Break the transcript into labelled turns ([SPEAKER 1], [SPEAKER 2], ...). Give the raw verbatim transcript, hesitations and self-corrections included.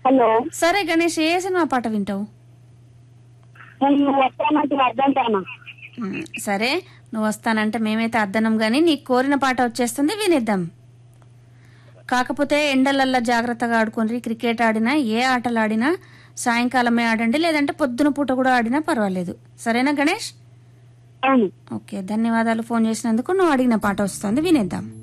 [SPEAKER 1] Hello.
[SPEAKER 2] సరే గణేష్, ఏ cinema పాట వింటావు?
[SPEAKER 1] నేను వస్తానంటే అర్థంటానా.
[SPEAKER 2] సరే, నువ్వు వస్తానంటే మేమైతే అద్దనం గాని నీకు కోరిన పాట వచ్చేస్తుంది, వినిద్దాం. కాకపోతే ఎండలల్లా జాగ్రత్తగా ఆడుకోండి. క్రికెట్ ఆడినా ఏ ఆటలు ఆడినా సాయంకాలమే ఆడండి, లేదంటే పొద్దున పూట కూడా ఆడినా పర్వాలేదు. సరేనా గణేష్?
[SPEAKER 1] అవును.
[SPEAKER 2] ఓకే, ధన్యవాదాలు ఫోన్ చేసినందుకు. నువ్వు అడిగిన పాట వస్తుంది, వినేద్దాం.